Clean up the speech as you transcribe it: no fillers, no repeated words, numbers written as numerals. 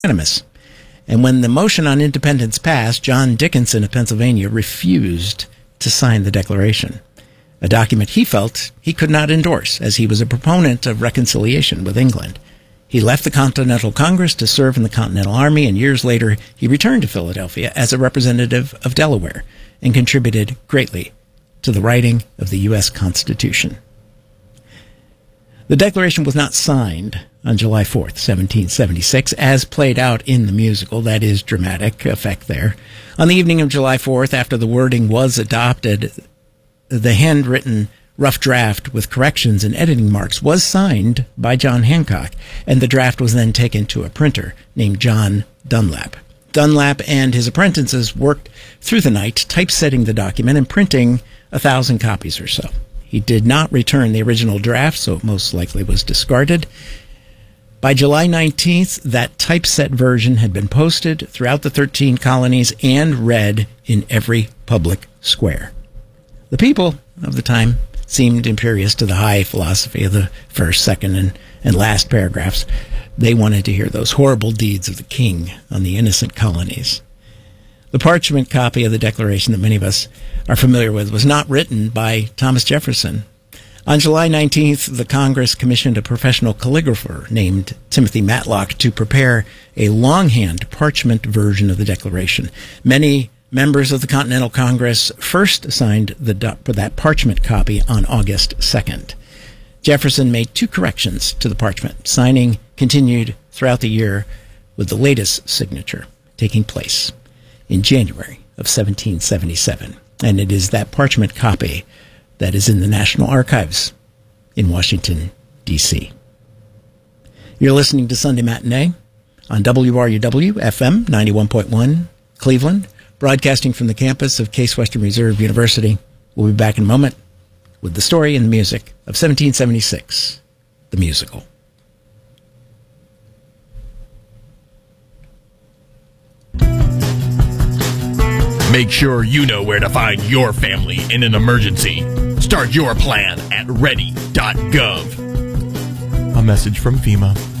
unanimous. And when the motion on independence passed, John Dickinson of Pennsylvania refused to sign the Declaration, a document he felt he could not endorse, as he was a proponent of reconciliation with England. He left the Continental Congress to serve in the Continental Army, and years later he returned to Philadelphia as a representative of Delaware and contributed greatly to the writing of the U.S. Constitution. The Declaration was not signed on July 4th, 1776, as played out in the musical. That is dramatic effect there. On the evening of July 4th, after the wording was adopted, the handwritten rough draft with corrections and editing marks was signed by John Hancock, and the draft was then taken to a printer named John Dunlap. Dunlap and his apprentices worked through the night, typesetting the document and printing 1,000 copies or so. He did not return the original draft, so it most likely was discarded. By July 19th, that typeset version had been posted throughout the 13 colonies and read in every public square. The people of the time seemed imperious to the high philosophy of the first, second, and last paragraphs. They wanted to hear those horrible deeds of the king on the innocent colonies. The parchment copy of the Declaration that many of us are familiar with was not written by Thomas Jefferson. On July 19th, the Congress commissioned a professional calligrapher named Timothy Matlock to prepare a longhand parchment version of the Declaration. Many members of the Continental Congress first signed that parchment copy on August 2nd. Jefferson made 2 corrections to the parchment. Signing continued throughout the year, with the latest signature taking place in January of 1777. And it is that parchment copy that is in the National Archives in Washington, D.C. You're listening to Sunday Matinee on WRUW-FM 91.1 Cleveland, broadcasting from the campus of Case Western Reserve University. We'll be back in a moment with the story and the music of 1776, the musical. Make sure you know where to find your family in an emergency. Start your plan at ready.gov. A message from FEMA.